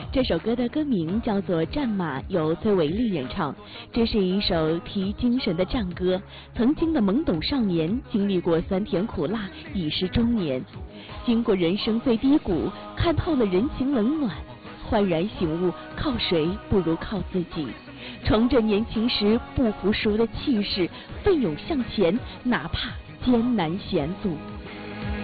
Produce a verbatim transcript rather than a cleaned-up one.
这首歌的歌名叫做《战马》，由崔伟丽演唱。这是一首提精神的战歌。曾经的懵懂少年，经历过酸甜苦辣，已是中年。经过人生最低谷，看透了人情冷暖，焕然醒悟，靠谁不如靠自己。重振年轻时不服输的气势，奋勇向前，哪怕艰难险阻。